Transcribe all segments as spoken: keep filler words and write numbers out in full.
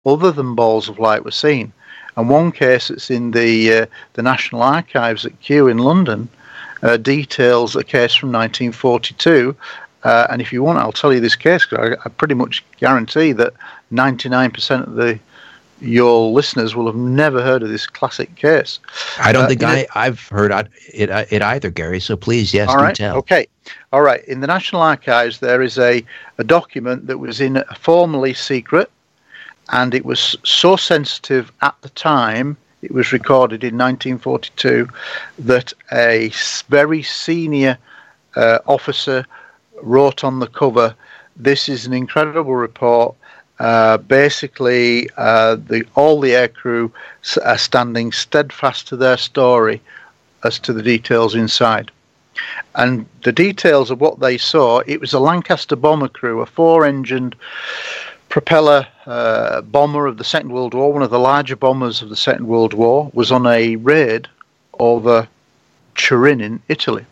other than balls of light were seen. And one case that's in the uh, the National Archives at Kew in London uh, details a case from nineteen forty-two. Uh, and if you want, I'll tell you this case, because I, I pretty much guarantee that ninety-nine percent of the your listeners will have never heard of this classic case. I don't uh, think I, I've heard it, it either, Gary. So please, yes, all do right, tell. Okay. All right. In the National Archives, there is a, a document that was in formerly secret, and it was so sensitive at the time, it was recorded in nineteen forty-two, that a very senior uh, officer wrote on the cover, "This is an incredible report. Uh, basically, uh, the, all the aircrew are standing steadfast to their story as to the details inside." And the details of what they saw, it was a Lancaster bomber crew, a four-engined propeller uh, bomber of the Second World War, one of the larger bombers of the Second World War, was on a raid over Turin in Italy.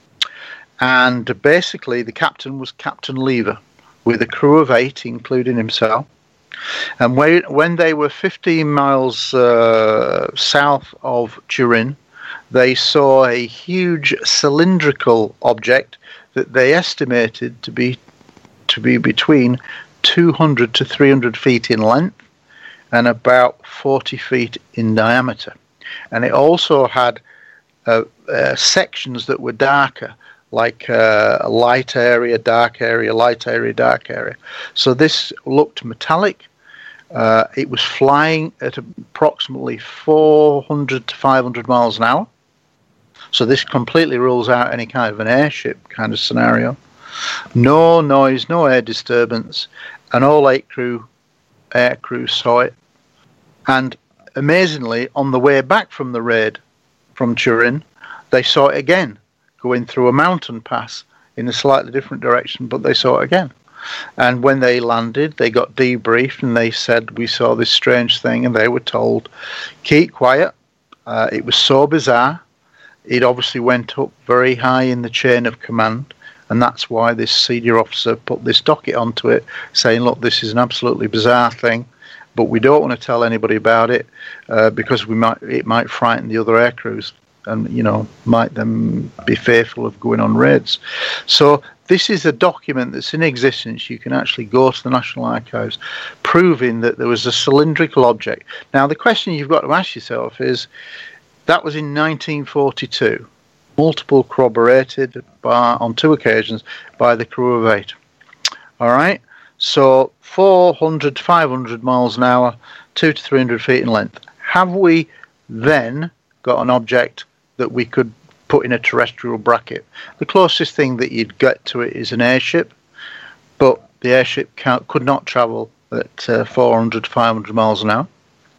And basically, the captain was Captain Lever, with a crew of eight, including himself. And when, when they were fifteen miles uh, south of Turin, they saw a huge cylindrical object that they estimated to be to be between two hundred to three hundred feet in length and about forty feet in diameter. And it also had uh, uh, sections that were darker, like uh, a light area, dark area, light area, dark area. So this looked metallic. Uh, it was flying at approximately four hundred to five hundred miles an hour. So this completely rules out any kind of an airship kind of scenario. No noise, no air disturbance, and all eight crew, air crew saw it. And amazingly, on the way back from the raid from Turin, they saw it again, going through a mountain pass in a slightly different direction, but they saw it again. And when they landed, they got debriefed, and they said, "We saw this strange thing," and they were told, "Keep quiet." Uh, it was so bizarre. It obviously went up very high in the chain of command, and that's why this senior officer put this docket onto it, saying, "Look, this is an absolutely bizarre thing, but we don't want to tell anybody about it uh, because we might it might frighten the other air crews, and you know might them be fearful of going on raids." So this is a document that's in existence. You can actually go to the National Archives, proving that there was a cylindrical object. Now, the question you've got to ask yourself is, that was in nineteen forty-two, multiple corroborated by, on two occasions by the crew of eight. All right, so four hundred to five hundred miles an hour, two to three hundred feet in length. Have we then got an object that we could put in a terrestrial bracket? The closest thing that you'd get to it is an airship, but the airship can't, could not travel at uh, four hundred to five hundred miles an hour.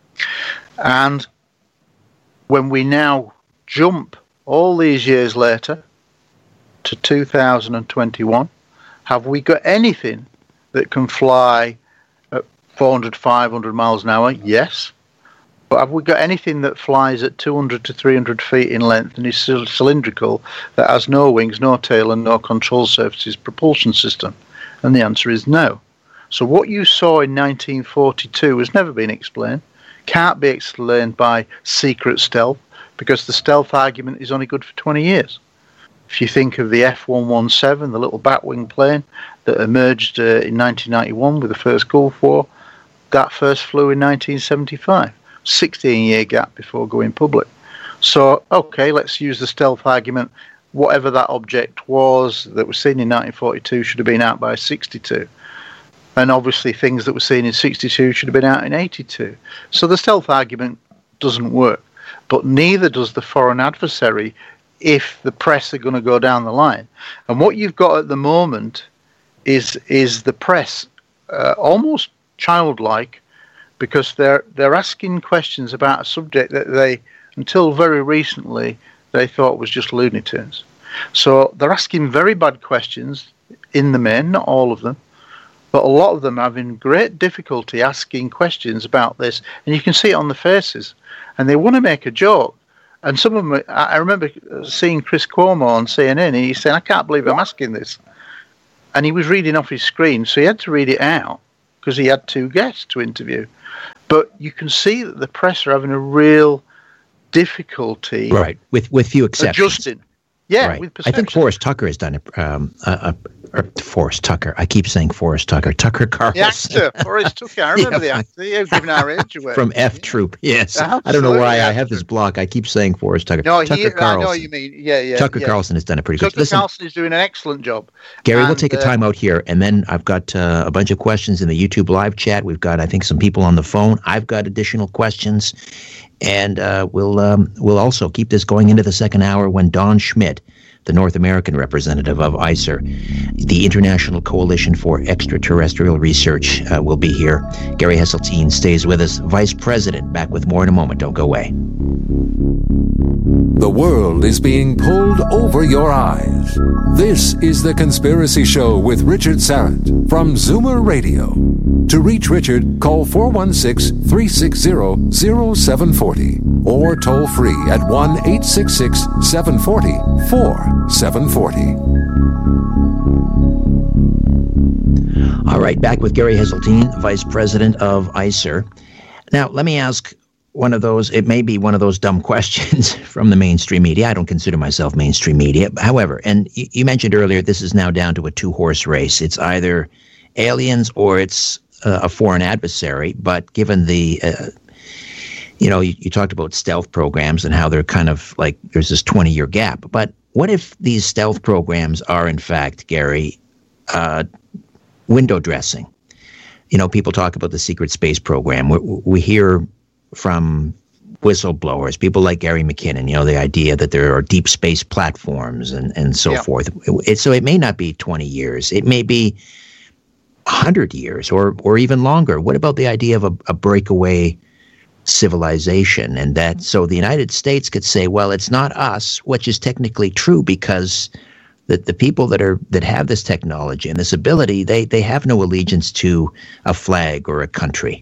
And when we now jump all these years later to two thousand twenty-one, have we got anything that can fly at four hundred to five hundred miles an hour? Yes. But have we got anything that flies at two hundred to three hundred feet in length and is cylindrical, that has no wings, no tail, and no control surfaces, propulsion system? And the answer is no. So what you saw in nineteen forty-two has never been explained. Can't be explained by secret stealth, because the stealth argument is only good for twenty years. If you think of the F one seventeen, the little batwing plane that emerged uh, in nineteen ninety-one with the first Gulf War, that first flew in nineteen seventy-five, sixteen year gap before going public. So, okay, let's use the stealth argument. Whatever that object was that was seen in nineteen forty-two should have been out by sixty-two. And obviously things that were seen in sixty-two should have been out in eighty-two. So the stealth argument doesn't work. But neither does the foreign adversary if the press are going to go down the line. And what you've got at the moment is is the press uh, almost childlike, because they're they're asking questions about a subject that they, until very recently, they thought was just Looney Tunes. So they're asking very bad questions in the main, not all of them. But a lot of them are having great difficulty asking questions about this, and you can see it on the faces. And they want to make a joke. And some of them, I remember seeing Chris Cuomo on C N N, and he's saying, "I can't believe I'm asking this." And he was reading off his screen, so he had to read it out, because he had two guests to interview. But you can see that the press are having a real difficulty, right, with with few exceptions. Adjusting. Yeah, right. with I think perception. Forrest Tucker has done it. Um, uh, uh, Forrest Tucker. I keep saying Forrest Tucker. Tucker Carlson. The actor, Forrest Tucker. I remember Yeah, the actor. You've given our age away. From F Troop. Yes. Absolutely. I don't know why I have this block. I keep saying Forrest Tucker. No, Tucker he, Carlson. I know what you mean. Yeah, yeah. Tucker yeah. Carlson has done a pretty good Tucker Listen, Carlson is doing an excellent job. Gary, and, we'll take a uh, time out here, and then I've got uh, a bunch of questions in the YouTube live chat. We've got, I think, some people on the phone. I've got additional questions, and uh, we'll um, we'll also keep this going into the second hour when Don Schmidt, the North American representative of I C E R, the International Coalition for Extraterrestrial Research, uh, will be here. Gary Hesseltine stays with us, Vice President. Back with more in a moment. Don't go away. The world is being pulled over your eyes. This is The Conspiracy Show with Richard Syrett from Zoomer Radio. To reach Richard, call four one six, three six zero, zero seven four zero or toll free at one eight six six, seven four zero, four seven four zero. All right, back with Gary Hesseltine, Vice President of I C E R. Now, let me ask one of those, it may be one of those dumb questions from the mainstream media. I don't consider myself mainstream media. However, and you, you mentioned earlier, this is now down to a two-horse race. It's either aliens or it's uh, a foreign adversary. But given the, uh, you know, you, you talked about stealth programs and how they're kind of like, there's this twenty-year gap. But what if these stealth programs are, in fact, Gary, uh, window dressing? You know, people talk about the secret space program. We, we hear from whistleblowers, people like Gary McKinnon, you know, the idea that there are deep space platforms and, and so yeah. forth. It, so it may not be twenty years. It may be one hundred years or or even longer. What about the idea of a, a breakaway civilization? And that so the United States could say, well, it's not us, which is technically true because the, the people that are that have this technology and this ability, they, they have no allegiance to a flag or a country.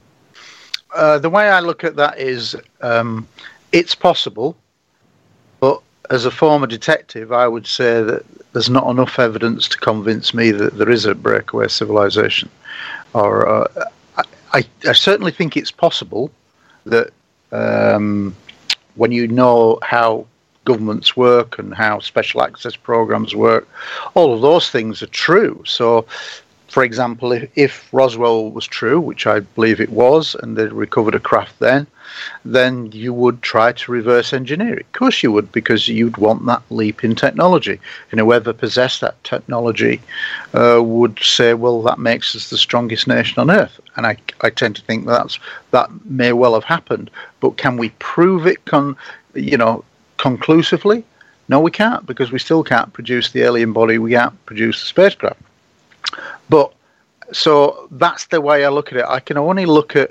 Uh, the way I look at that is um, it's possible, but as a former detective, I would say that there's not enough evidence to convince me that there is a breakaway civilization. Or uh, I, I certainly think it's possible that um, when you know how governments work and how special access programs work, all of those things are true. So, for example, if, if Roswell was true, which I believe it was, and they recovered a craft then, then you would try to reverse engineer it. Of course you would, because you'd want that leap in technology. And whoever possessed that technology uh, would say, well, that makes us the strongest nation on Earth. And I, I tend to think that's, that may well have happened. But can we prove it con, you know, conclusively? No, we can't, because we still can't produce the alien body. We can't produce the spacecraft. But so that's the way I look at it. I can only look at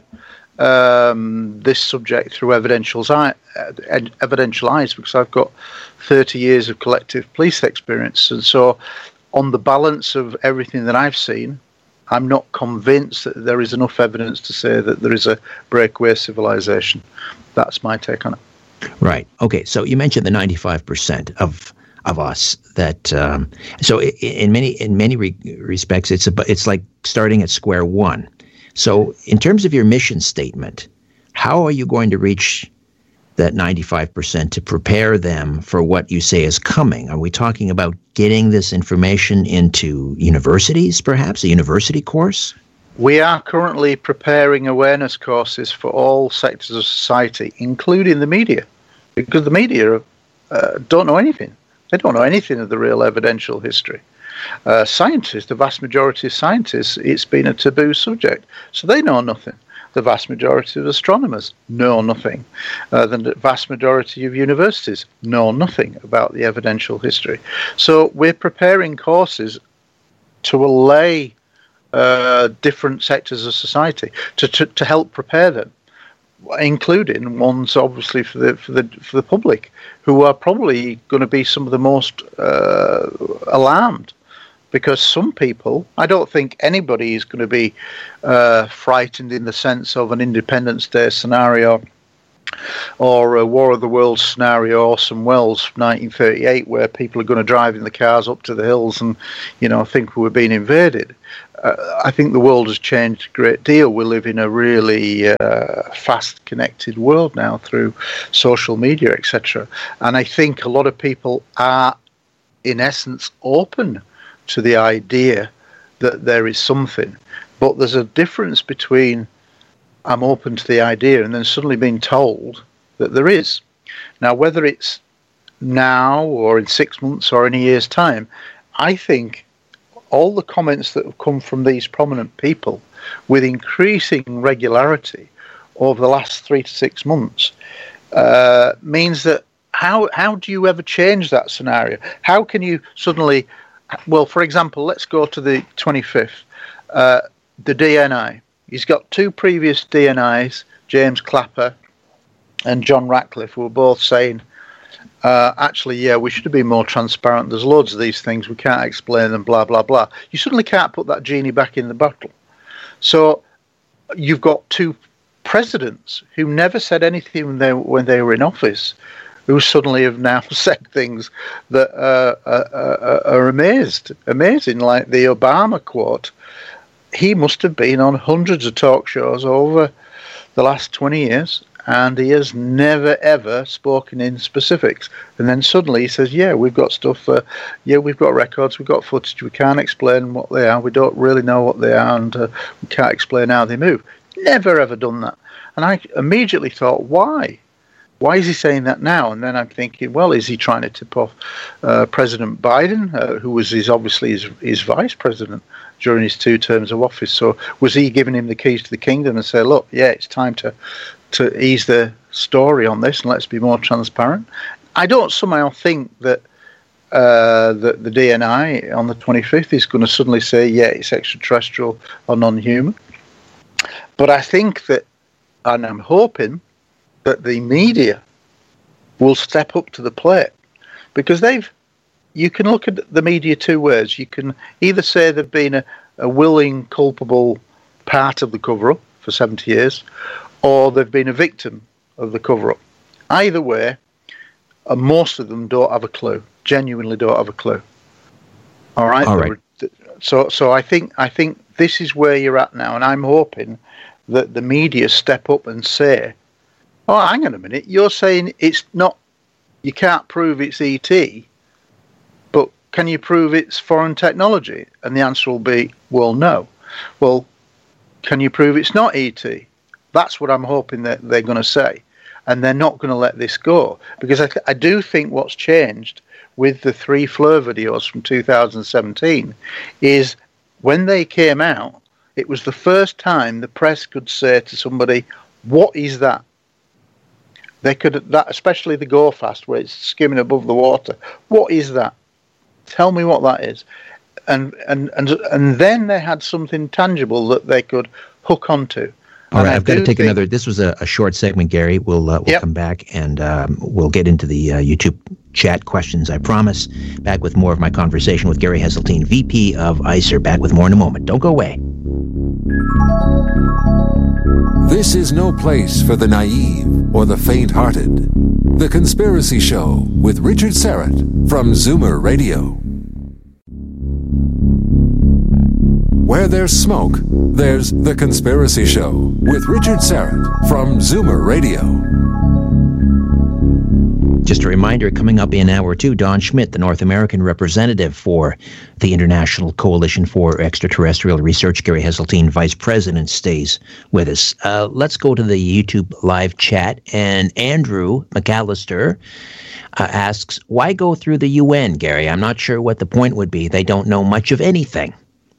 um, this subject through evidential, evidential eyes because I've got thirty years of collective police experience. And so on the balance of everything that I've seen, I'm not convinced that there is enough evidence to say that there is a breakaway civilization. That's my take on it. Right. Okay. So you mentioned the ninety-five percent of of us that um, so in many in many re- respects it's a, it's like starting at square one. So in terms of your mission statement, how are you going to reach that ninety-five percent to prepare them for what you say is coming? Are we talking about getting this information into universities, perhaps a university course? We are currently preparing awareness courses for all sectors of society, including the media, because the media uh, don't know anything. They don't know anything of the real evidential history. Uh, scientists, the vast majority of scientists, it's been a taboo subject, so they know nothing. The vast majority of astronomers know nothing. Uh, the vast majority of universities know nothing about the evidential history. So we're preparing courses to allay uh, different sectors of society to, to to help prepare them, including ones obviously for the for the for the public, who are probably going to be some of the most uh, alarmed, because some people, I don't think anybody is going to be uh, frightened in the sense of an Independence Day scenario or a War of the Worlds scenario, Orson Welles, nineteen thirty-eight, where people are going to drive in the cars up to the hills and, you know, think we're being invaded. Uh, I think the world has changed a great deal. We live in a really uh, fast connected world now through social media, et cetera. And I think a lot of people are, in essence, open to the idea that there is something. But there's a difference between I'm open to the idea and then suddenly being told that there is. Now, whether it's now or in six months or in a year's time, I think all the comments that have come from these prominent people with increasing regularity over the last three to six months uh, means that how how do you ever change that scenario? How can you suddenly, well, for example, let's go to the twenty-fifth, uh, the D N I. He's got two previous D N Is, James Clapper and John Ratcliffe, who were both saying, Uh, actually, yeah, we should have been more transparent. There's loads of these things. We can't explain them, blah, blah, blah. You suddenly can't put that genie back in the bottle. So you've got two presidents who never said anything when they, when they were in office, who suddenly have now said things that uh, are, are amazed, amazing, like the Obama quote. He must have been on hundreds of talk shows over the last twenty years. And he has never, ever spoken in specifics. And then suddenly he says, yeah, we've got stuff, uh, yeah, we've got records, we've got footage, we can't explain what they are, we don't really know what they are, and uh, we can't explain how they move. Never, ever done that. And I immediately thought, why? Why is he saying that now? And then I'm thinking, well, is he trying to tip off uh, President Biden, uh, who was his obviously his, his vice president during his two terms of office? So was he giving him the keys to the kingdom and say, look, yeah, it's time to to ease the story on this and let's be more transparent? I don't somehow think that uh, that the D N I on the twenty-fifth is going to suddenly say, yeah, it's extraterrestrial or non-human. But I think that, and I'm hoping, that the media will step up to the plate, because they've, you can look at the media two ways. You can either say they've been a, a willing, culpable part of the cover-up for seventy years, or they've been a victim of the cover-up. Either way, uh, most of them don't have a clue, genuinely don't have a clue. All right? All right. So so I think I think this is where you're at now, and I'm hoping that the media step up and say, oh, hang on a minute, you're saying it's not, you can't prove it's E T, but can you prove it's foreign technology? And the answer will be, well, no. Well, can you prove it's not E T? That's what I'm hoping that they're going to say. And they're not going to let this go. Because I, th- I do think what's changed with the three Fleur videos from two thousand seventeen is when they came out, it was the first time the press could say to somebody, what is that? They could, that, especially the Go Fast, where it's skimming above the water. What is that? Tell me what that is. And and and and then they had something tangible that they could hook onto. All right, I've got to take think, another. This was a, a short segment, Gary. We'll uh, we'll yep. come back and um, we'll get into the uh, YouTube chat questions, I promise. Back with more of my conversation with Gary Heseltine, V P of I C E R. Back with more in a moment. Don't go away. This is no place for the naive or the faint-hearted. The Conspiracy Show with Richard Syrett from Zoomer Radio. Where there's smoke, there's The Conspiracy Show with Richard Syrett from Zoomer Radio. Just a reminder, coming up in hour two, Don Schmitt, the North American representative for the International Coalition for Extraterrestrial Research. Gary Heseltine, Vice President, stays with us. Uh, let's go to the YouTube live chat. And Andrew McAllister uh, asks, why go through the U N, Gary? I'm not sure what the point would be. They don't know much of anything.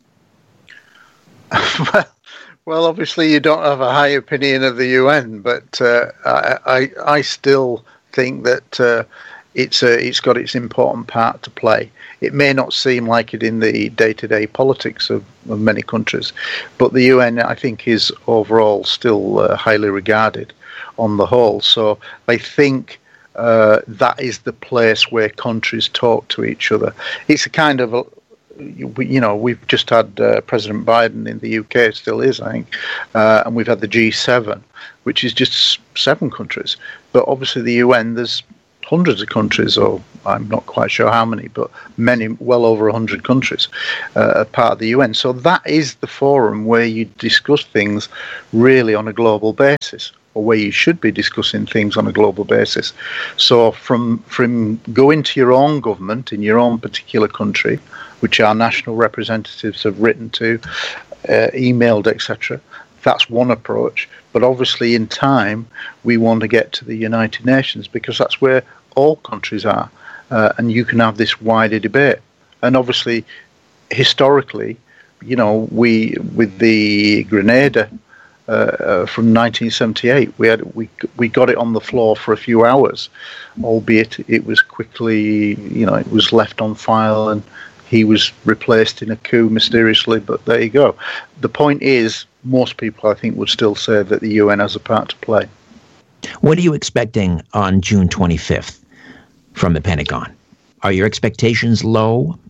well, well, obviously you don't have a high opinion of the U N, but uh, I, I, I still think that uh, it's a, it's got its important part to play. It may not seem like it in the day-to-day politics of, of many countries, but the U N, I think, is overall still uh, highly regarded on the whole. So I think uh, that is the place where countries talk to each other. It's a kind of a, you, you know, we've just had uh, President Biden in the U K, still is, I think, uh, and we've had the G seven, which is just seven countries. But obviously the U N, there's hundreds of countries, or I'm not quite sure how many, but many, well over one hundred countries uh, are part of the U N. So that is the forum where you discuss things really on a global basis, or where you should be discussing things on a global basis. So from from going to your own government in your own particular country, which our national representatives have written to, uh, emailed, et cetera, that's one approach. But obviously in time, we want to get to the United Nations, because that's where all countries are, uh, and you can have this wider debate. And obviously, historically, you know, we with the Grenada uh, uh, from nineteen seventy-eight, we had we we got it on the floor for a few hours, albeit it was quickly, you know, it was left on file and he was replaced in a coup mysteriously. But there you go. The point is, most people, I think, would still say that the U N has a part to play. What are you expecting on June twenty-fifth from the Pentagon? Are your expectations low?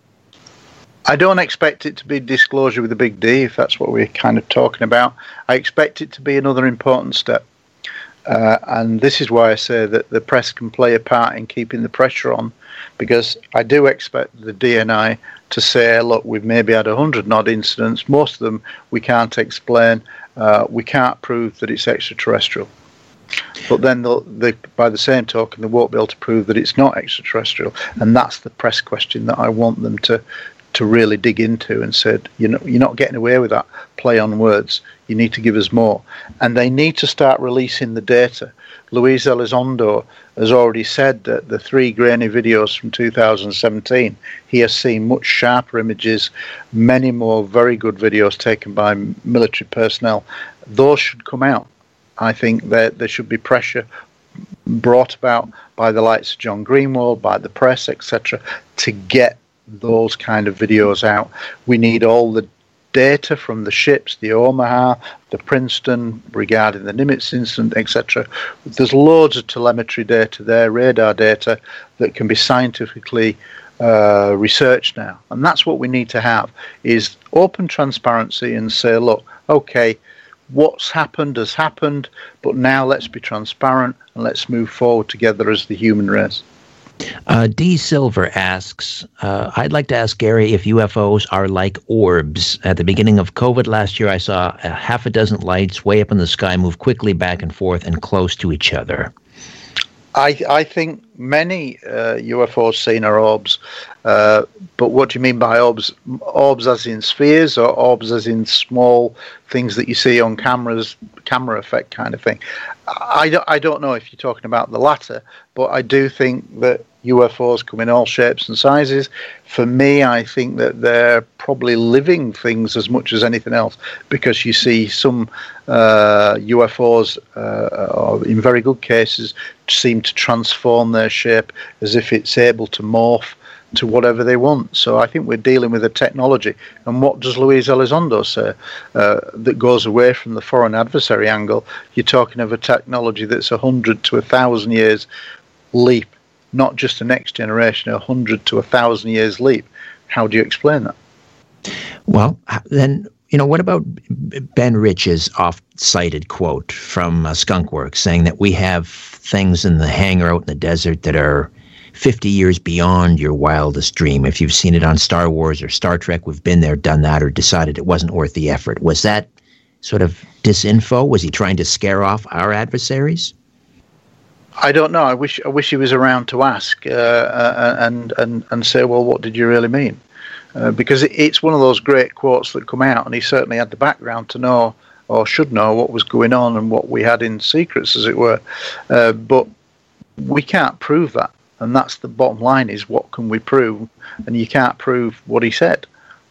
I don't expect it to be disclosure with a big D, if that's what we're kind of talking about. I expect it to be another important step. Uh, and this is why I say that the press can play a part in keeping the pressure on, because I do expect the D N I to say, look, we've maybe had a hundred odd incidents. Most of them we can't explain. Uh, we can't prove that it's extraterrestrial. But then, they'll, they, by the same token, they won't be able to prove that it's not extraterrestrial. And that's the press question that I want them to to really dig into and said, you know, you're not getting away with that play on words. You need to give us more. And they need to start releasing the data. Luis Elizondo has already said that the three grainy videos from two thousand seventeen, he has seen much sharper images, many more very good videos taken by military personnel. Those should come out. I think that there should be pressure brought about by the likes of John Greenwald, by the press, et cetera, to get those kind of videos out. We need all the data from the ships, the Omaha, the Princeton, regarding the Nimitz incident, et cetera. There's loads of telemetry data there, radar data, that can be scientifically uh, researched now. And that's what we need to have, is open transparency and say, look, okay, what's happened has happened, but now let's be transparent and let's move forward together as the human race. Uh, D. Silver asks, uh, I'd like to ask Gary if U F Os are like orbs. At the beginning of COVID last year, I saw a half a dozen lights way up in the sky move quickly back and forth and close to each other. I, I think many uh, U F Os seen are orbs, uh, but what do you mean by orbs? Orbs as in spheres, or orbs as in small things that you see on cameras, camera effect kind of thing? I don't, I don't know if you're talking about the latter, but I do think that U F Os come in all shapes and sizes. For me, I think that they're probably living things as much as anything else, because you see some uh, U F Os, uh, in very good cases, seem to transform their shape as if it's able to morph to whatever they want. So I think we're dealing with a technology. And what does Luis Elizondo say? Uh, that goes away from the foreign adversary angle. You're talking of a technology that's a hundred to a thousand years leap, not just a next generation, a hundred to a thousand years leap. How do you explain that? Well, then, you know, what about Ben Rich's oft-cited quote from uh, Skunkworks saying that we have things in the hangar out in the desert that are fifty years beyond your wildest dream? If you've seen it on Star Wars or Star Trek, we've been there, done that, or decided it wasn't worth the effort. Was that sort of disinfo? Was he trying to scare off our adversaries? I don't know. I wish I wish he was around to ask uh, uh, and and and say, well, what did you really mean? Uh, because it, it's one of those great quotes that come out, and he certainly had the background to know, or should know, what was going on and what we had in secrets, as it were. Uh, but we can't prove that, and that's the bottom line: is what can we prove? And you can't prove what he said.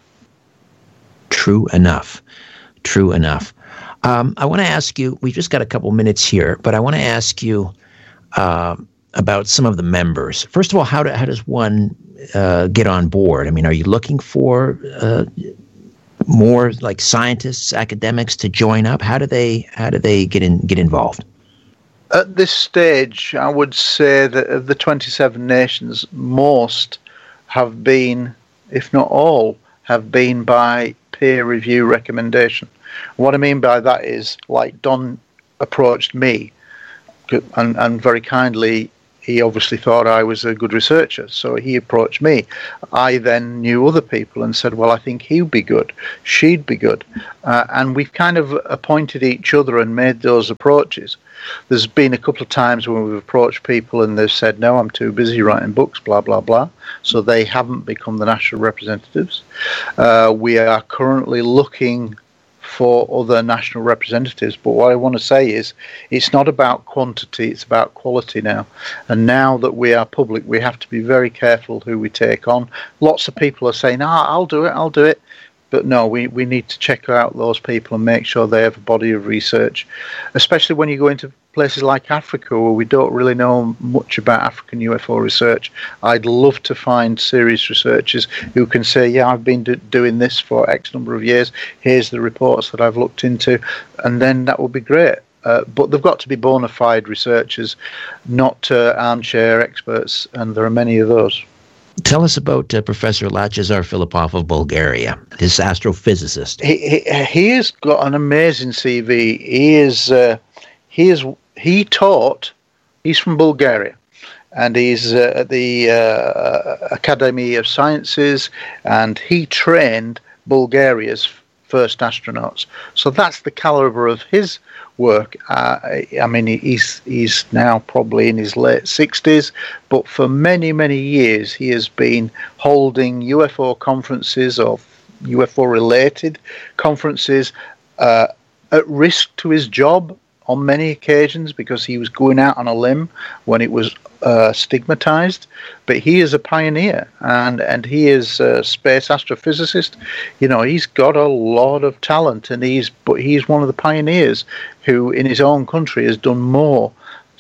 True enough. True enough. Um, I want to ask you. We've just got a couple minutes here, but I want to ask you. Uh, about some of the members. First of all, how, do, how does one uh, get on board? I mean, are you looking for uh, more like scientists, academics to join up? How do they how do they get in get involved? At this stage, I would say that of the twenty-seven nations, most have been if not all, have been by peer review recommendation. What I mean by that is, like, Don approached me, and, and very kindly, he obviously thought I was a good researcher, so he approached me. I then knew other people and said, well, I think he'd be good, she'd be good. Uh, and we've kind of appointed each other and made those approaches. There's been a couple of times when we've approached people and they've said, no, I'm too busy writing books, blah, blah, blah. So they haven't become the national representatives. Uh, we are currently looking for other national representatives, but what I want to say is it's not about quantity, it's about quality now. And now that we are public, we have to be very careful who we take on. Lots of people are saying, ah, I'll do it, I'll do it. But no, we, we need to check out those people and make sure they have a body of research, especially when you go into places like Africa where we don't really know much about African U F O research. I'd love to find serious researchers who can say, yeah, I've been do- doing this for X number of years, here's the reports that I've looked into, and then that would be great. Uh, but they've got to be bona fide researchers, not uh, armchair experts, and there are many of those. Tell us about uh, Professor Lachezar Filipov of Bulgaria, this astrophysicist. He, he he has got an amazing C V. He is uh, he is he taught. He's from Bulgaria, and he's uh, at the uh, Academy of Sciences, and he trained Bulgaria's first astronauts. So that's the caliber of his work. Uh, I mean, he's he's now probably in his late sixties, but for many, many years he has been holding U F O conferences or U F O-related conferences uh, at risk to his job on many occasions because he was going out on a limb when it was uh, stigmatized. But he is a pioneer, and, and he is a space astrophysicist. You know, he's got a lot of talent, and he's but he's one of the pioneers who, in his own country, has done more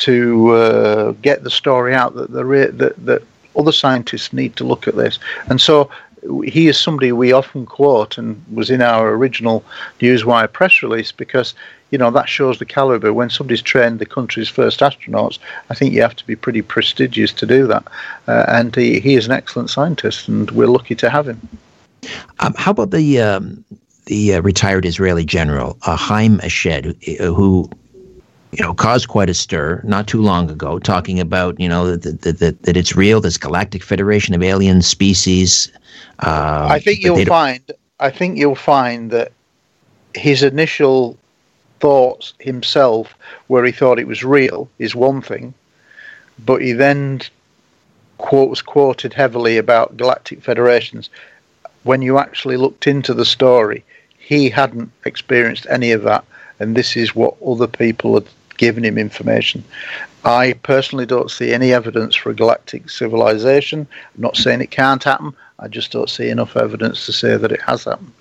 to uh, get the story out that the re- that that other scientists need to look at this. And so he is somebody we often quote and was in our original Newswire press release because, you know, that shows the caliber. When somebody's trained the country's first astronauts, I think you have to be pretty prestigious to do that. Uh, and he, he is an excellent scientist, and we're lucky to have him. Um, how about the um, the uh, retired Israeli general, uh, Haim Eshed, who, you know, caused quite a stir not too long ago, talking about, you know, that that, that, that it's real, this galactic federation of alien species. Uh, I think you'll find. I think you'll find that his initial thoughts himself, where he thought it was real, is one thing, but he then quote, was quoted heavily about galactic federations. When you actually looked into the story, he hadn't experienced any of that, and this is what other people had given him information. I personally don't see any evidence for a galactic civilization. I'm not saying it can't happen. I just don't see enough evidence to say that it has happened.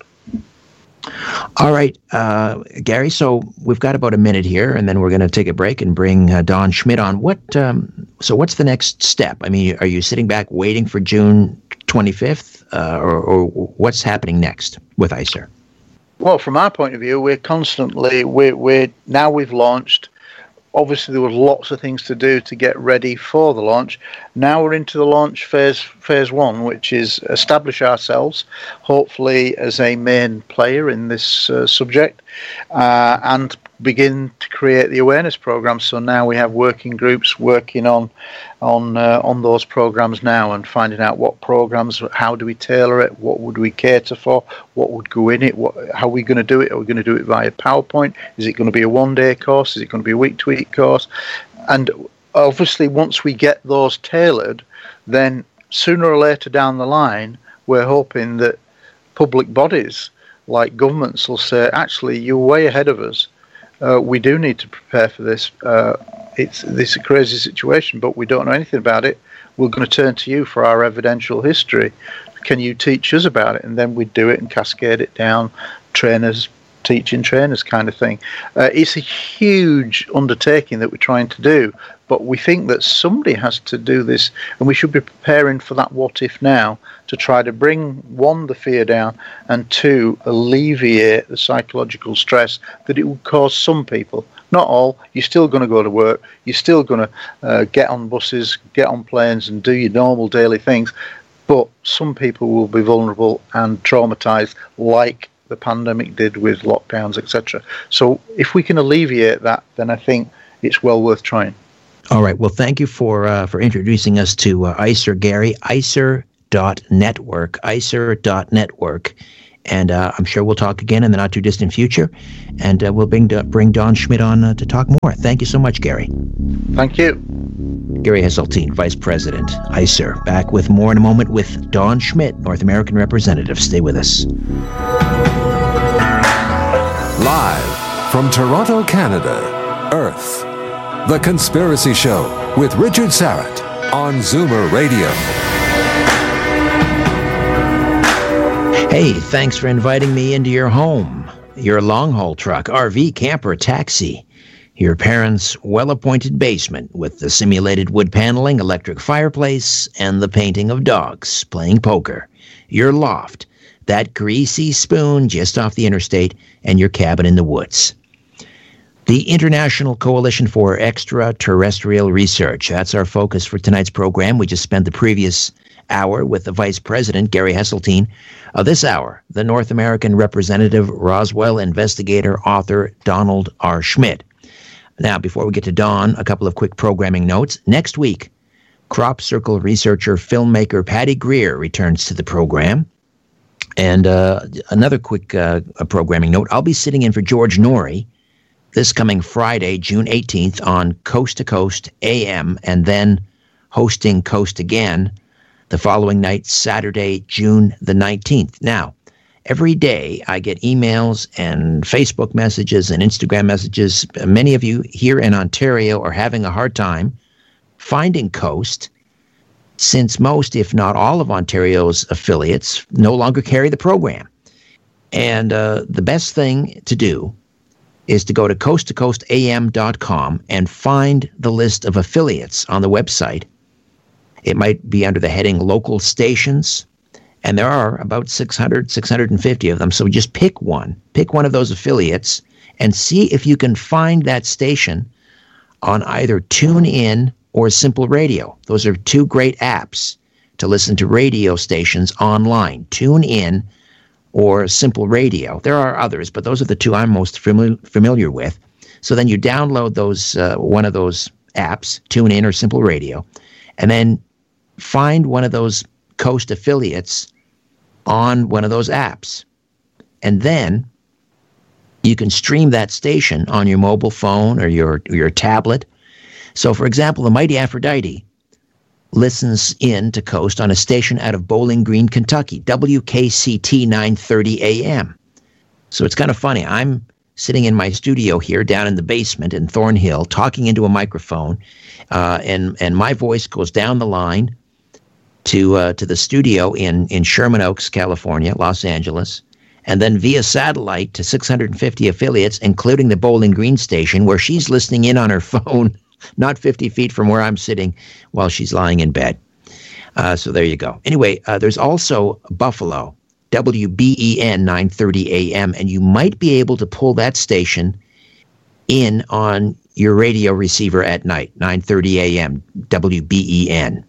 All right, uh, Gary, so we've got about a minute here, and then we're going to take a break and bring uh, Don Schmitt on. What? Um, so what's the next step? I mean, are you sitting back waiting for June twenty-fifth, uh, or, or what's happening next with I C E R? Well, from our point of view, we're constantly, we're, we're now we've launched. Obviously, there was lots of things to do to get ready for the launch. Now we're into the launch phase, phase one, which is establish ourselves, hopefully as a main player in this uh, subject, uh, and begin to create the awareness programs. So now we have working groups working on on uh, on those programs now and finding out what programs, how do we tailor it, what would we cater for, what would go in it, what, how are we going to do it? Are we going to do it via PowerPoint? Is it going to be a one-day course? Is it going to be a week-to-week course? And obviously, once we get those tailored, then sooner or later down the line, we're hoping that public bodies like governments will say, actually, you're way ahead of us. Uh, we do need to prepare for this. Uh, it's this is a crazy situation, but we don't know anything about it. We're going to turn to you for our evidential history. Can you teach us about it? And then we do it and cascade it down, trainers, teaching trainers kind of thing. Uh, it's a huge undertaking that we're trying to do, but we think that somebody has to do this, and we should be preparing for that what if now to try to bring, one, the fear down, and two, alleviate the psychological stress that it would cause some people. Not all. You're still going to go to work. You're still going to uh, get on buses, get on planes, and do your normal daily things. but some people will be vulnerable and traumatized, like the pandemic did with lockdowns, et cetera. So if we can alleviate that, then I think it's well worth trying. All right. Well, thank you for uh, for introducing us to uh, I C E R, Gary. I C E R dot network, I C E R dot network. And uh, I'm sure we'll talk again in the not-too-distant future. And uh, we'll bring, bring Don Schmitt on uh, to talk more. Thank you so much, Gary. Thank you. Gary Heseltine, Vice President, I C E R. Back with more in a moment with Don Schmitt, North American Representative. Stay with us. Live from Toronto, Canada, Earth. The Conspiracy Show with Richard Syrett on Zoomer Radio. Hey, thanks for inviting me into your home, your long-haul truck, R V, camper, taxi, your parents' well-appointed basement with the simulated wood paneling, electric fireplace, and the painting of dogs playing poker, your loft, that greasy spoon just off the interstate, and your cabin in the woods. The International Coalition for Extraterrestrial Research. That's our focus for tonight's program. We just spent the previous hour with the Vice President, Gary Heseltine. Uh, this hour, the North American Representative, Roswell investigator, author, Donald R. Schmitt. Now, before we get to Don, a couple of quick programming notes. Next week, Crop Circle researcher, filmmaker Patty Greer returns to the program. And uh, another quick uh, programming note, I'll be sitting in for George Norrie this coming Friday, June eighteenth, on Coast to Coast A M, and then hosting Coast Again the following night, Saturday, June the nineteenth. Now, every day I get emails and Facebook messages and Instagram messages. Many of you here in Ontario are having a hard time finding Coast, since most, if not all, of Ontario's affiliates no longer carry the program. And uh, the best thing to do is to go to coast to coast a m dot com and find the list of affiliates on the website. It might be under the heading Local Stations, and there are about six hundred, six hundred fifty of them. So just pick one. Pick one of those affiliates and see if you can find that station on either TuneIn or Simple Radio. Those are two great apps to listen to radio stations online. TuneIn or Simple Radio. There are others, but those are the two I'm most fami- familiar with. So then you download those uh, one of those apps, TuneIn or Simple Radio, and then find one of those Coast affiliates on one of those apps. And then you can stream that station on your mobile phone or your, or your tablet. So, for example, the Mighty Aphrodite listens in to Coast on a station out of Bowling Green, Kentucky, W K C T nine thirty A M. So it's kind of funny. I'm sitting in my studio here down in the basement in Thornhill talking into a microphone, uh, and, and my voice goes down the line to uh, to the studio in, in Sherman Oaks, California, Los Angeles, and then via satellite to six hundred fifty affiliates, including the Bowling Green station, where she's listening in on her phone, not fifty feet from where I'm sitting while she's lying in bed. Uh, so there you go. Anyway, uh, there's also Buffalo, W B E N nine thirty A M, and you might be able to pull that station in on your radio receiver at night, nine thirty A M, W B E N.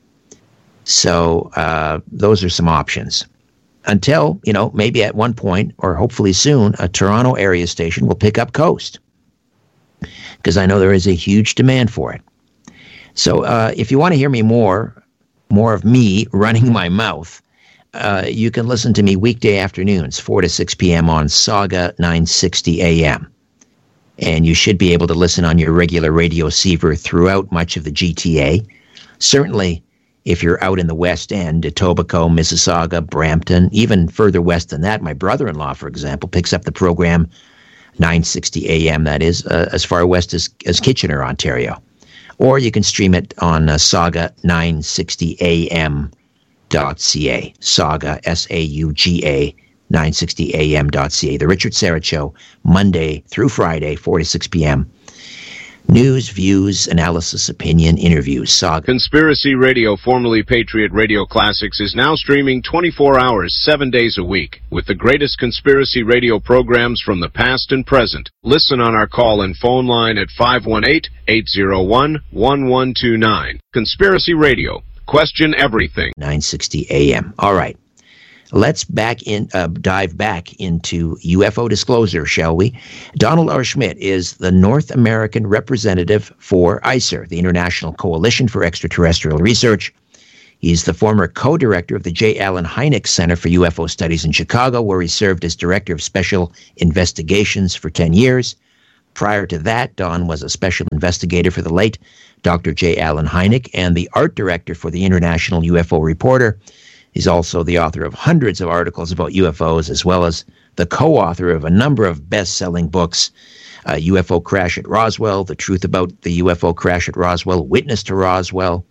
So uh, those are some options. Until, you know, maybe at one point, or hopefully soon, a Toronto area station will pick up Coast, because I know there is a huge demand for it. So uh, if you want to hear me more, more of me running my mouth, uh, you can listen to me weekday afternoons, four to six p.m. on Saga nine sixty A M. And you should be able to listen on your regular radio receiver throughout much of the G T A. Certainly, if you're out in the West End, Etobicoke, Mississauga, Brampton, even further west than that, my brother-in-law, for example, picks up the program nine sixty A M, that is, uh, as far west as, as Kitchener, Ontario. Or you can stream it on uh, saga nine sixty A M dot C A. Saga, S A U G A, nine sixty A M dot C A. The Richard Syrett Show, Monday through Friday, four to six p.m. News, views, analysis, opinion, interviews. Saga. Conspiracy Radio, formerly Patriot Radio Classics, is now streaming twenty-four hours, seven days a week, with the greatest conspiracy radio programs from the past and present. Listen on our call and phone line at five one eight, eight zero one, one one two nine. Conspiracy Radio, question everything. nine sixty A M. All right. Let's back in, uh, dive back into U F O disclosure, shall we? Donald R. Schmitt is the North American representative for I C E R, the International Coalition for Extraterrestrial Research. He's the former co-director of the J. Allen Hynek Center for U F O Studies in Chicago, where he served as director of special investigations for ten years. Prior to that, Don was a special investigator for the late Doctor J. Allen Hynek and the art director for the International U F O Reporter. He's also the author of hundreds of articles about U F Os, as well as the co-author of a number of best-selling books, uh, U F O Crash at Roswell, The Truth About the U F O Crash at Roswell, Witness to Roswell,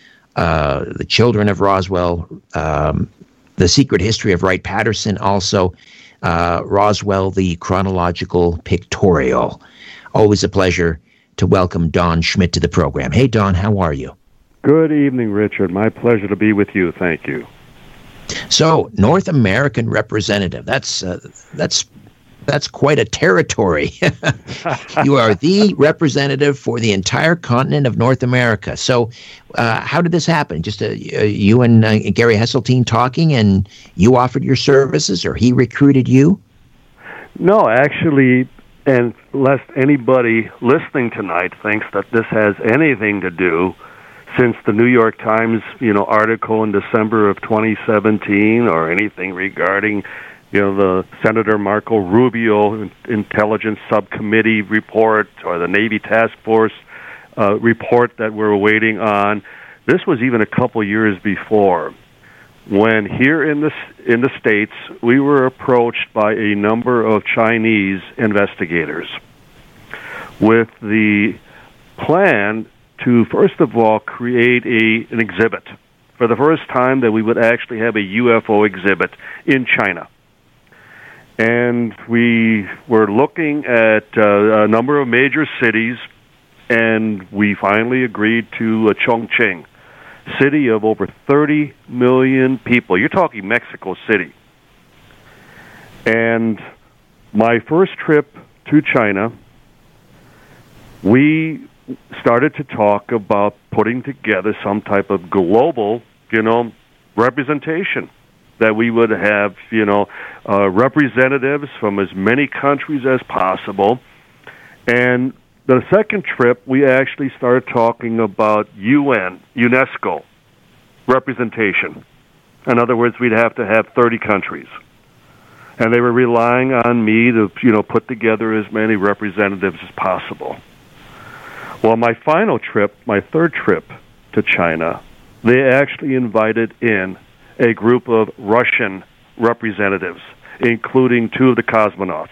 uh, The Children of Roswell, um, The Secret History of Wright-Patterson, also uh, Roswell, The Chronological Pictorial. Always a pleasure to welcome Don Schmitt to the program. Hey, Don, how are you? Good evening, Richard. My pleasure to be with you. Thank you. So, North American representative. That's uh, that's that's quite a territory. You are the representative for the entire continent of North America. So, uh, how did this happen? Just uh, you and uh, Gary Hesseltine talking, and you offered your services, or he recruited you? No, actually, and lest anybody listening tonight thinks that this has anything to do, since the New York Times, you know, article in December of twenty seventeen, or anything regarding, you know, the Senator Marco Rubio Intelligence Subcommittee report, or the Navy Task Force uh, report that we're waiting on. This was even a couple years before, when here in the in the States we were approached by a number of Chinese investigators with the plan to, first of all, create a an exhibit. For the first time that we would actually have a U F O exhibit in China. And we were looking at uh, a number of major cities, and we finally agreed to uh, Chongqing, city of over thirty million people. You're talking Mexico City. And my first trip to China, we started to talk about putting together some type of global, you know, representation, that we would have, you know, uh, representatives from as many countries as possible. And the second trip, we actually started talking about U N, UNESCO representation. In other words, we'd have to have thirty countries. And they were relying on me to, you know, put together as many representatives as possible. Well, my final trip, my third trip to China, they actually invited in a group of Russian representatives, including two of the cosmonauts.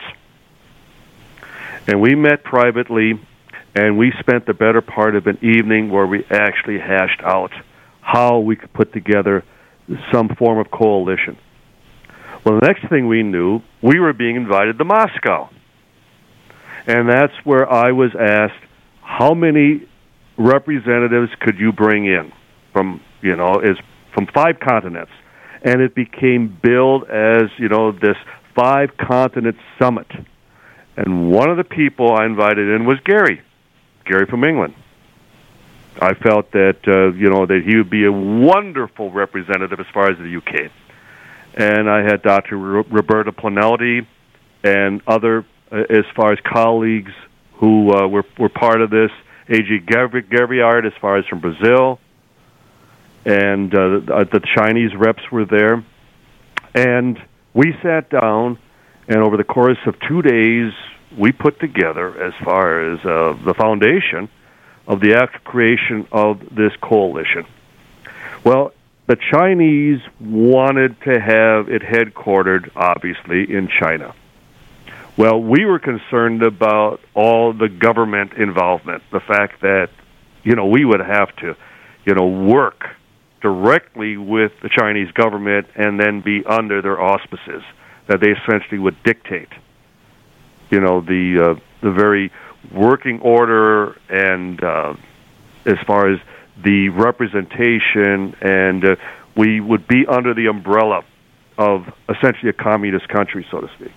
And we met privately, and we spent the better part of an evening where we actually hashed out how we could put together some form of coalition. Well, the next thing we knew, we were being invited to Moscow. And that's where I was asked, how many representatives could you bring in from, you know, is from five continents? And it became billed as, you know, this five continent summit. And one of the people I invited in was Gary, Gary from England. I felt that, uh, you know, that he would be a wonderful representative as far as the U K. And I had Doctor R- Roberta Planelli and other, uh, as far as colleagues who uh, were were part of this, A G Gaviard as far as from Brazil, and uh, the Chinese reps were there. And we sat down, and over the course of two days, we put together, as far as uh, the foundation of the actual creation of this coalition. Well, the Chinese wanted to have it headquartered, obviously, in China. Well, we were concerned about all the government involvement, the fact that, you know, we would have to, you know, work directly with the Chinese government and then be under their auspices, that they essentially would dictate, you know, the uh, the very working order and uh, as far as the representation, and uh, we would be under the umbrella of essentially a communist country, so to speak.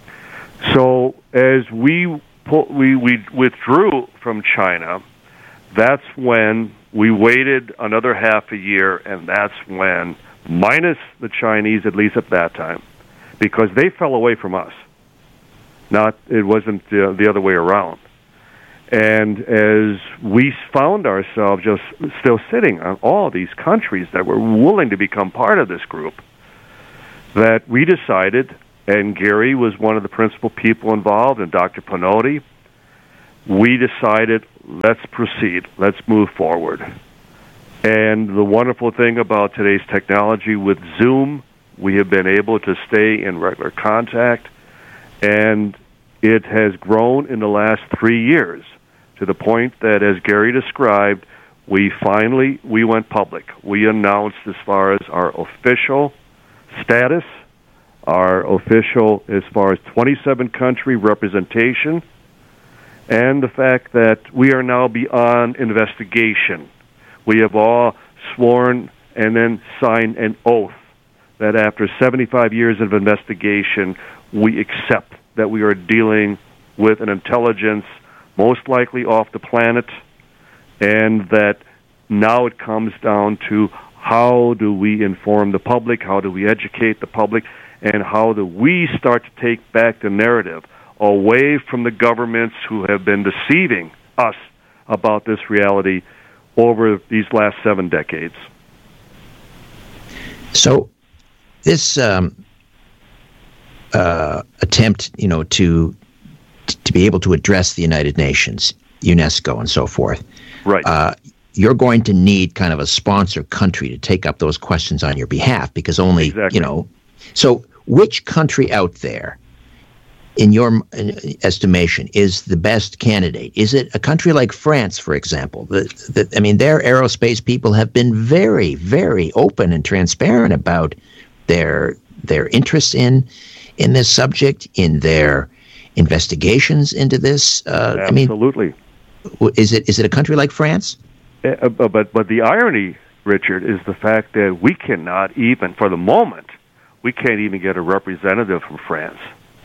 So as we pull, we we withdrew from China, that's when we waited another half a year, and that's when, minus the Chinese, at least at that time, because they fell away from us. Not, it wasn't uh, the other way around. And as we found ourselves just still sitting on all these countries that were willing to become part of this group, that we decided, and Gary was one of the principal people involved, and Doctor Panotti, we decided, let's proceed, let's move forward. And the wonderful thing about today's technology with Zoom, we have been able to stay in regular contact, and it has grown in the last three years to the point that, as Gary described, we finally, we went public. We announced as far as our official status, our official as far as twenty-seven country representation, and the fact that we are now beyond investigation. We have all sworn and then signed an oath that after seventy-five years of investigation, we accept that we are dealing with an intelligence most likely off the planet, and that now it comes down to how do we inform the public, how do we educate the public, and how do we start to take back the narrative away from the governments who have been deceiving us about this reality over these last seven decades. So this um, uh, attempt, you know, to to be able to address the United Nations, UNESCO, and so forth, right? Uh, you're going to need kind of a sponsor country to take up those questions on your behalf, because only, exactly. you know. So which country out there, in your estimation, is the best candidate? Is it a country like France, for example? The, the, I mean, their aerospace people have been very, very open and transparent about their their interest in in this subject, in their investigations into this. Uh, Absolutely. I mean, is it is it a country like France? Uh, but but the irony, Richard, is the fact that we cannot even, for the moment, we can't even get a representative from France.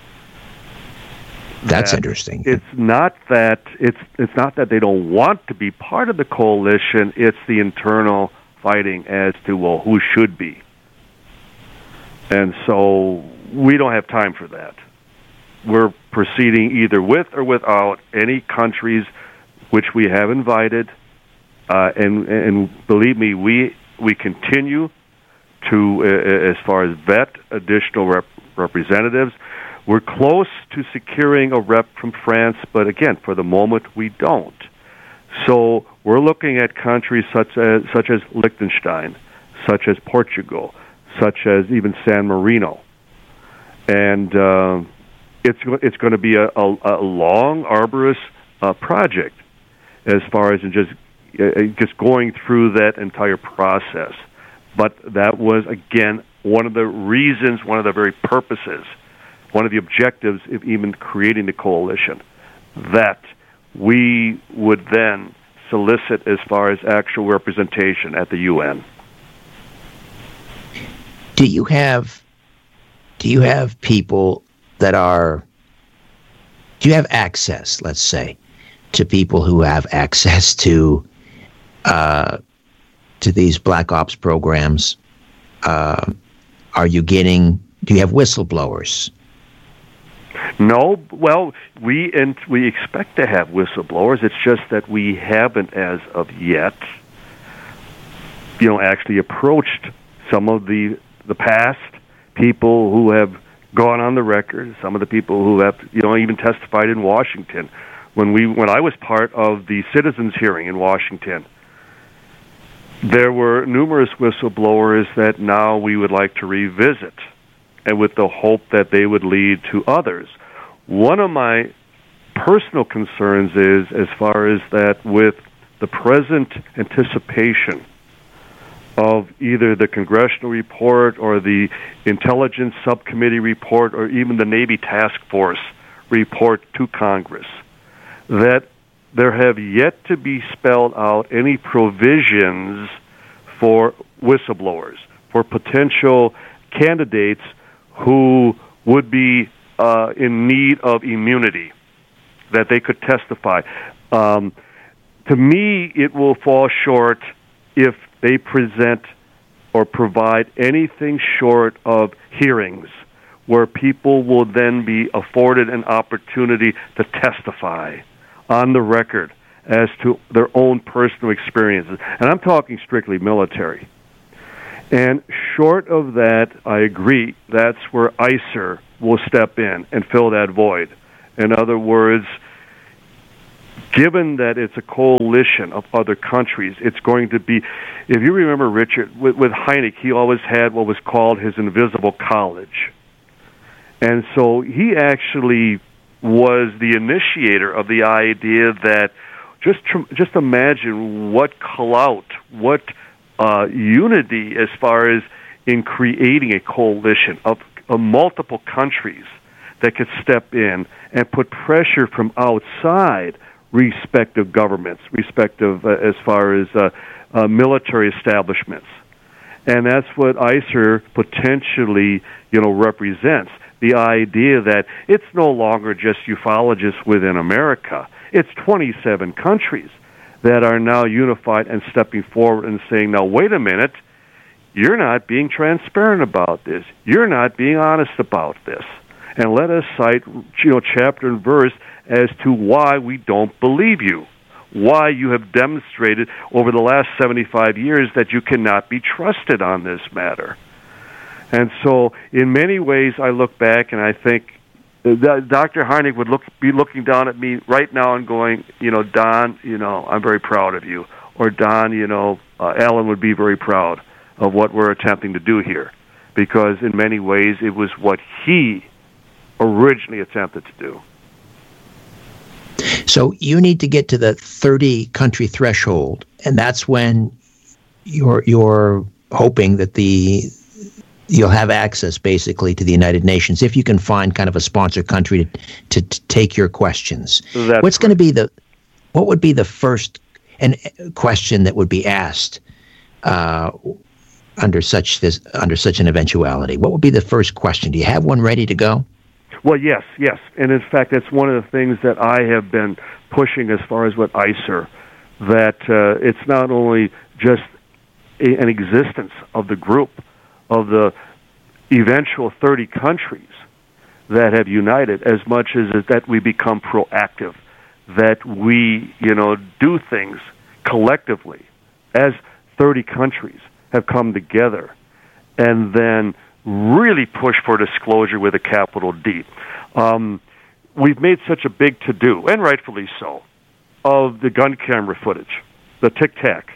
That's that interesting. It's not that it's it's not that they don't want to be part of the coalition. It's the internal fighting as to, well, who should be. And so we don't have time for that. We're proceeding either with or without any countries which we have invited, uh, and and believe me, we we continue to uh, as far as vet additional rep- representatives. We're close to securing a rep from France, but again, for the moment, we don't. So we're looking at countries such as such as Liechtenstein, such as Portugal, such as even San Marino, and uh, it's it's going to be a, a, a long, arduous uh, project as far as in just uh, just going through that entire process. But that was, again, one of the reasons, one of the very purposes, one of the objectives of even creating the coalition, that we would then solicit as far as actual representation at the U N. Do you have do you have people that are do you have access, let's say, to people who have access to uh, to these black ops programs? Uh, are you getting do you have whistleblowers? No, well, we and we expect to have whistleblowers. It's just that we haven't, as of yet, you know, actually approached some of the the past people who have gone on the record. Some of the people who have, you know, even testified in Washington. When we when I was part of the citizens' hearing in Washington, there were numerous whistleblowers that now we would like to revisit, and with the hope that they would lead to others. One of my personal concerns is, as far as that, with the present anticipation of either the congressional report or the intelligence subcommittee report or even the Navy task force report to Congress, that there have yet to be spelled out any provisions for whistleblowers, for potential candidates who would be uh, in need of immunity, that they could testify. Um, to me, it will fall short if they present or provide anything short of hearings where people will then be afforded an opportunity to testify on the record as to their own personal experiences. And I'm talking strictly military. And short of that, I agree, that's where I C E R will step in and fill that void. In other words, given that it's a coalition of other countries, it's going to be, if you remember, Richard, with, with Hynek, he always had what was called his invisible college. And so he actually was the initiator of the idea that just just imagine what clout, what uh, unity as far as in creating a coalition of, of multiple countries that could step in and put pressure from outside respective governments, respective uh, as far as uh, uh, military establishments. And that's what I C E R potentially, you know, represents. The idea that it's no longer just ufologists within America. It's twenty-seven countries that are now unified and stepping forward and saying, now, wait a minute, you're not being transparent about this. You're not being honest about this. And let us cite, you know, chapter and verse as to why we don't believe you, why you have demonstrated over the last seventy-five years that you cannot be trusted on this matter. And so, in many ways, I look back and I think Doctor Hynek would look be looking down at me right now and going, you know, Don, you know, I'm very proud of you. Or Don, you know, uh, Alan would be very proud of what we're attempting to do here. Because in many ways, it was what he originally attempted to do. So you need to get to the thirty country threshold, and that's when you're you're hoping that the you'll have access basically to the United Nations if you can find kind of a sponsor country to, to, to take your questions. That's What's going to be the what would be the first and question that would be asked uh, under such this under such an eventuality? What would be the first question? Do you have one ready to go? Well, yes, yes. And in fact, that's one of the things that I have been pushing as far as what I C E R, that uh, it's not only just a, an existence of the group, of the eventual thirty countries that have united, as much as that we become proactive, that we, you know, do things collectively as thirty countries have come together, and then really push for disclosure with a capital D. Um, we've made such a big to-do, and rightfully so, of the gun camera footage, the Tic Tac,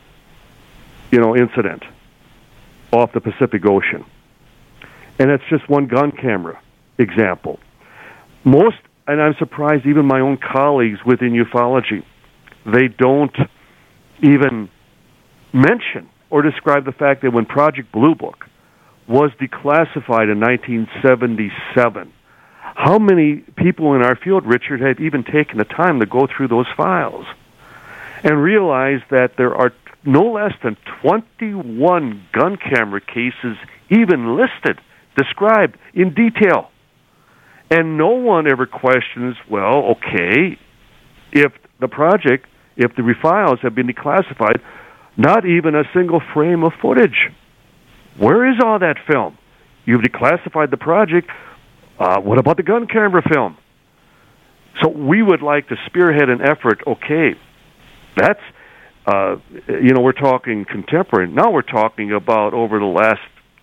you know, incident off the Pacific Ocean. And it's just one gun camera example. Most, and I'm surprised even my own colleagues within ufology, they don't even mention or describe the fact that when Project Blue Book was declassified in nineteen seventy-seven, how many people in our field, Richard, have even taken the time to go through those files and realize that there are no less than twenty-one gun camera cases even listed, described in detail. And no one ever questions, well, okay, if the project, if the files have been declassified, not even a single frame of footage. Where is all that film? You've declassified the project. Uh, what about the gun camera film? So we would like to spearhead an effort, okay, that's, uh, you know, we're talking contemporary. Now we're talking about over the last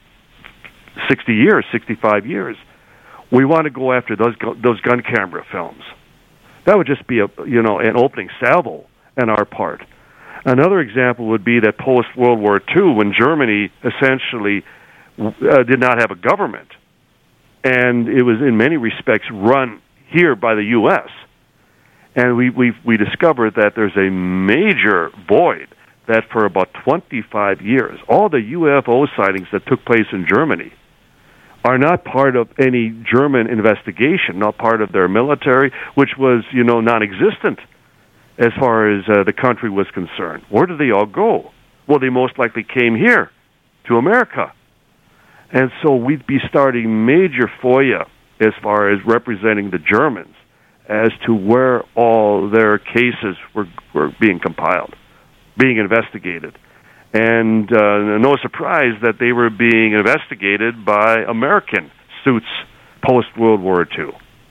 sixty years, sixty-five years. We want to go after those those gun camera films. That would just be a, you know, an opening salvo on our part. Another example would be that post-World War Two, when Germany essentially uh, did not have a government, and it was in many respects run here by the U S, and we we we discovered that there's a major void, that for about twenty-five years, all the U F O sightings that took place in Germany are not part of any German investigation, not part of their military, which was, you know, non-existent as far as uh, the country was concerned. Where did they all go? Well, they most likely came here to America. And so we'd be starting major FOIA as far as representing the Germans as to where all their cases were, were being compiled, being investigated. And uh, no surprise that they were being investigated by American suits post-World War Two.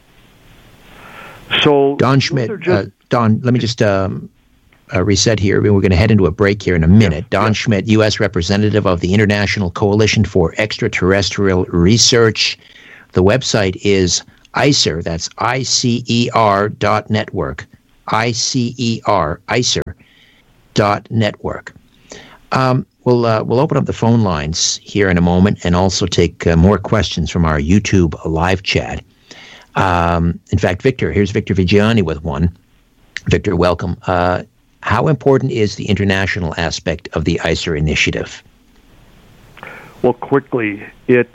So, Don Schmitt, just, uh, Don, let me just um, uh, reset here. We're going to head into a break here in a minute. Yeah, Don yeah. Schmitt, U S representative of the International Coalition for Extraterrestrial Research. The website is I C E R, that's I C E R dot network, I C E R, I C E R dot network. Um, we'll uh, we'll open up the phone lines here in a moment and also take uh, more questions from our YouTube live chat. Um, in fact, Victor, here's Victor Vigiani with one. Victor, welcome. Uh, how important is the international aspect of the I C E R initiative? Well, quickly, it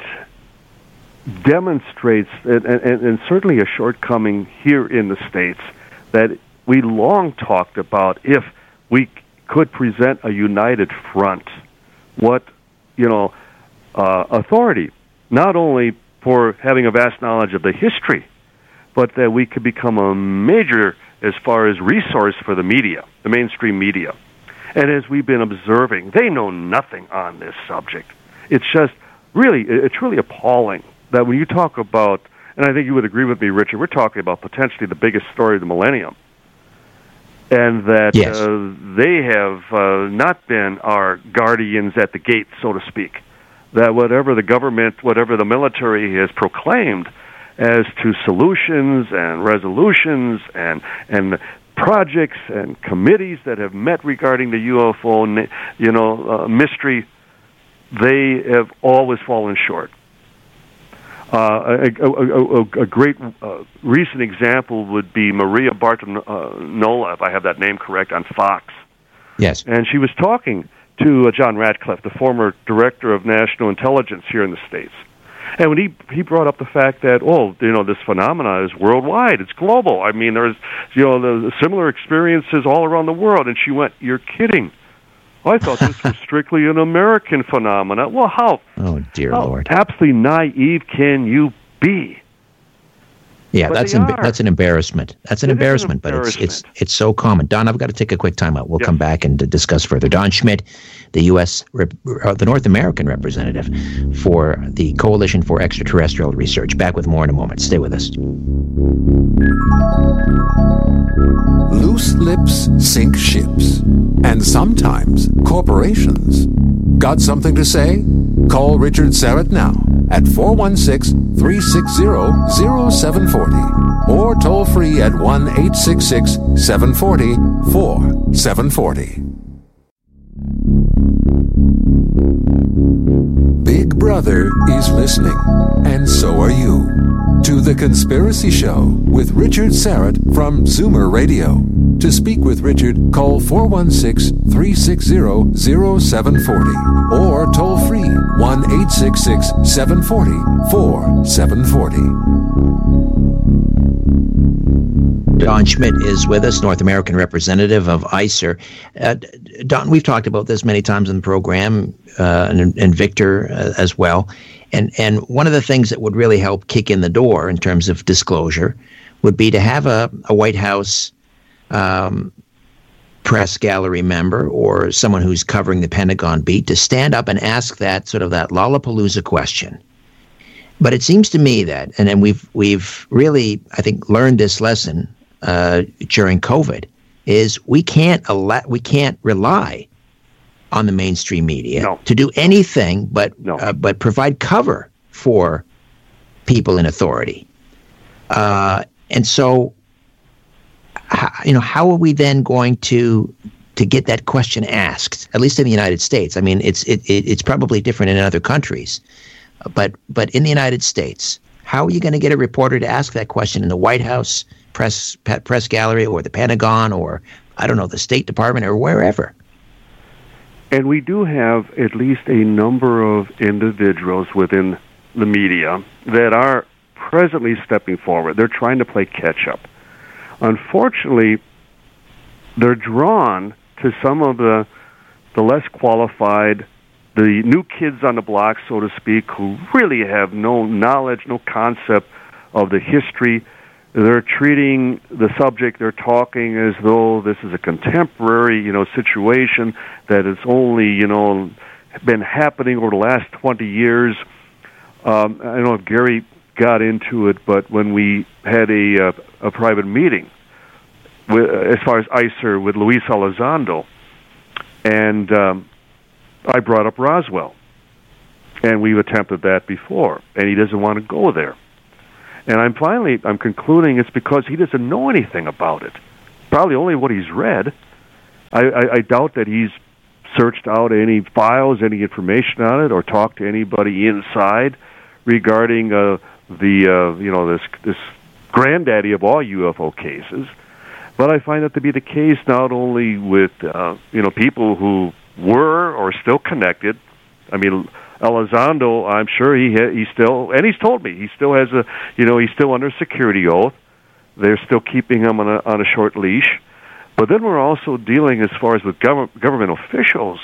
demonstrates, and, and, and certainly a shortcoming here in the States, that we long talked about if we could present a united front, what, you know, uh, authority, not only for having a vast knowledge of the history, but that we could become a major, as far as resource for the media, the mainstream media. And as we've been observing, they know nothing on this subject. It's just really, it's really appalling that when you talk about, and I think you would agree with me, Richard, we're talking about potentially the biggest story of the millennium. And that yes. uh, they have uh, not been our guardians at the gate, so to speak. That whatever the government, whatever the military has proclaimed as to solutions and resolutions and and projects and committees that have met regarding the U F O, you know, uh, mystery, they have always fallen short. Uh, a, a, a, a great uh, recent example would be Maria Bartiromola, if I have that name correct, on Fox. Yes. And she was talking to uh, John Ratcliffe, the former director of national intelligence here in the States. And when he he brought up the fact that, oh, you know, this phenomena is worldwide, it's global. I mean, there's, you know, the, the similar experiences all around the world. And she went, "You're kidding. I thought this was strictly an American phenomenon." Well, how? Oh, dear how Lord. absolutely naive can you be? Yeah, but that's an, that's an embarrassment. That's an it embarrassment, an embarrassment, but it's it's it's so common. Don, I've got to take a quick time out. We'll yes. come back and discuss further. Don Schmitt, the U S rep, uh, the North American representative for the Coalition for Extraterrestrial Research. Back with more in a moment. Stay with us. Loose lips sink ships, and sometimes corporations. Got something to say? Call Richard Syrett now at four one six, three six zero, zero seven four zero or toll free at one eight six six, seven four zero, four seven four zero. Big Brother is listening, and so are you, to The Conspiracy Show with Richard Syrett from Zoomer Radio. To speak with Richard, call four one six, three six zero, zero seven four zero or toll free one eight six six, seven four zero, four seven four zero. Don Schmitt is with us, North American representative of I C E R. Uh, Don, we've talked about this many times in the program, uh, and, and Victor uh, as well. And and one of the things that would really help kick in the door in terms of disclosure would be to have a, a White House um, press gallery member or someone who's covering the Pentagon beat to stand up and ask that sort of that Lollapalooza question. But it seems to me that, and then we've we've really, I think, learned this lesson uh, during COVID, is we can't ala- we can't rely on the mainstream media no. to do anything but no. uh, but provide cover for people in authority. Uh, and so, how, you know, how are we then going to to get that question asked? At least in the United States. I mean, it's it, it it's probably different in other countries, but but in the United States, how are you going to get a reporter to ask that question in the White House press press gallery or the Pentagon or I don't know the State Department or wherever? And we do have at least a number of individuals within the media that are presently stepping forward. They're trying to play catch-up. Unfortunately, they're drawn to some of the the less qualified, the new kids on the block, so to speak, who really have no knowledge, no concept of the history, they're treating the subject, they're talking as though this is a contemporary, you know, situation that has only, you know, been happening over the last twenty years. Um, I don't know if Gary got into it, but when we had a uh, a private meeting, with, as far as ICER with Luis Elizondo, and um, I brought up Roswell, and we've attempted that before, and he doesn't want to go there. And I'm finally, I'm concluding it's because he doesn't know anything about it. Probably only what he's read. I, I, I doubt that he's searched out any files, any information on it, or talked to anybody inside regarding uh, the, uh, you know, this this granddaddy of all U F O cases. But I find that to be the case not only with, uh, you know, people who were or still connected. I mean, Elizondo, I'm sure he ha- he still, and he's told me he still has a, you know, he's still under security oath. They're still keeping him on a on a short leash. But then we're also dealing as far as with government government officials,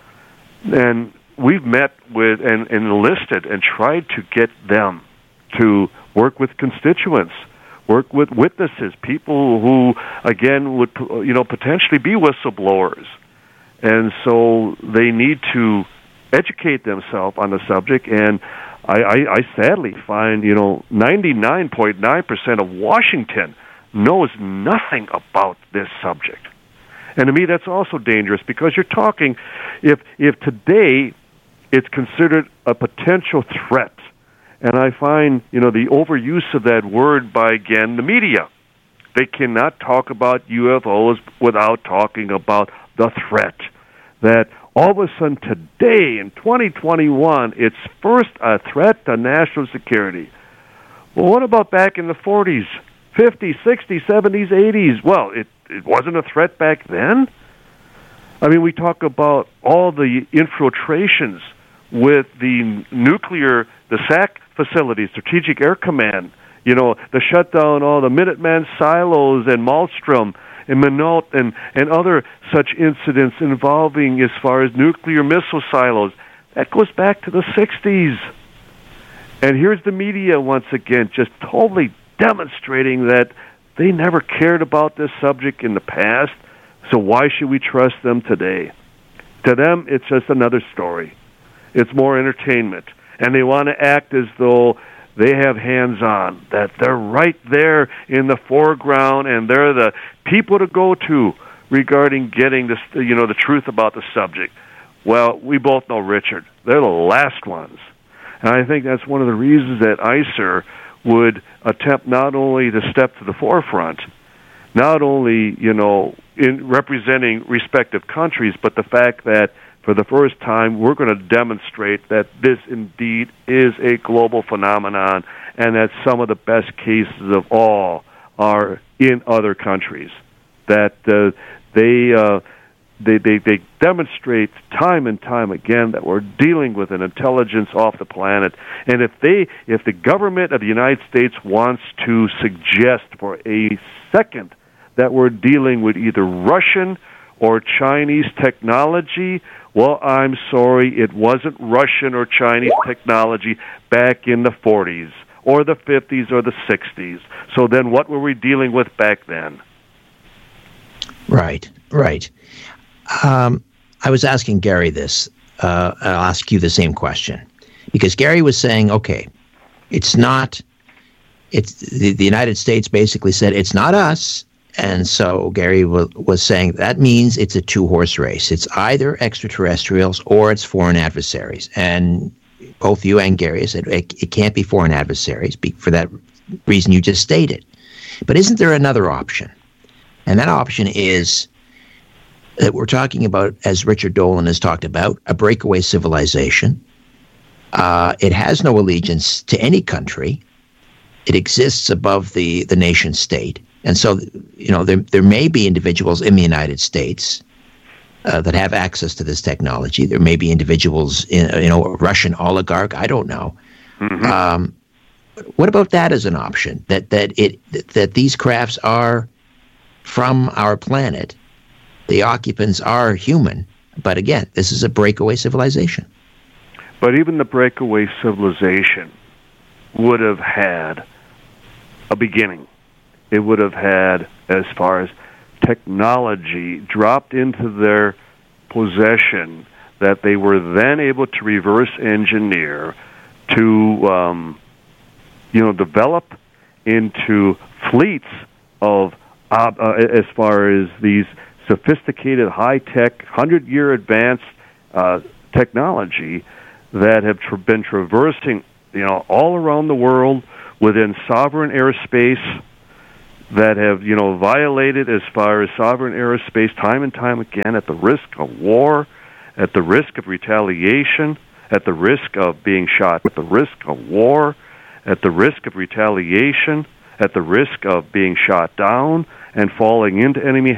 and we've met with and, and enlisted and tried to get them to work with constituents, work with witnesses, people who again would, you know, potentially be whistleblowers, and so they need to educate themselves on the subject, and I, I, I sadly find, you know, ninety-nine point nine percent of Washington knows nothing about this subject. And to me, that's also dangerous, because you're talking, if if today it's considered a potential threat, and I find, you know, the overuse of that word by, again, the media. They cannot talk about U F Os without talking about the threat, that all of a sudden today, in twenty twenty-one, it's first a threat to national security. Well, what about back in the forties, fifties, sixties, seventies, eighties? Well, it, it wasn't a threat back then? I mean, we talk about all the infiltrations with the nuclear, the S A C facilities, Strategic Air Command, you know, the shutdown, all the Minuteman silos and Malmstrom, and Minot and, and other such incidents involving as far as nuclear missile silos. That goes back to the sixties. And here's the media once again just totally demonstrating that they never cared about this subject in the past, so why should we trust them today? To them, it's just another story. It's more entertainment. And they want to act as though they have hands-on, that they're right there in the foreground, and they're the people to go to regarding getting this, you know, the truth about the subject. Well, we both know Richard. They're the last ones. And I think that's one of the reasons that ICER would attempt not only to step to the forefront, not only, you know, in representing respective countries, but the fact that for the first time, we're going to demonstrate that this indeed is a global phenomenon, and that some of the best cases of all are in other countries. That uh, they, uh, they they they demonstrate time and time again that we're dealing with an intelligence off the planet. And if they, if the government of the United States wants to suggest for a second that we're dealing with either Russian or Chinese technology, well, I'm sorry, it wasn't Russian or Chinese technology back in the forties or the fifties or the sixties. So then what were we dealing with back then? Right, right. Um, I was asking Gary this. Uh, I'll ask you the same question. Because Gary was saying, okay, it's not, it's the, the United States basically said, it's not us. And so Gary w- was saying that means it's a two-horse race. It's either extraterrestrials or it's foreign adversaries. And both you and Gary said it, it can't be foreign adversaries for that reason you just stated. But isn't there another option? And that option is that we're talking about, as Richard Dolan has talked about, a breakaway civilization. Uh, it has no allegiance to any country. It exists above the, the nation state. And so, you know, there there may be individuals in the United States uh, that have access to this technology. There may be individuals in, you know, a Russian oligarch. I don't know. Mm-hmm. Um, what about that as an option? That that it that these crafts are from our planet. The occupants are human, but again, this is a breakaway civilization. But even the breakaway civilization would have had a beginning. it would have had as far as technology dropped into their possession that they were then able to reverse engineer to, um, you know, develop into fleets of, uh, uh, as far as these sophisticated, high-tech, hundred-year advanced uh, technology that have tra- been traversing, you know, all around the world within sovereign airspace, that have, you know, violated as far as sovereign airspace time and time again at the risk of war, at the risk of retaliation, at the risk of being shot, at the risk of war, at the risk of retaliation, at the risk of being shot down and falling into enemy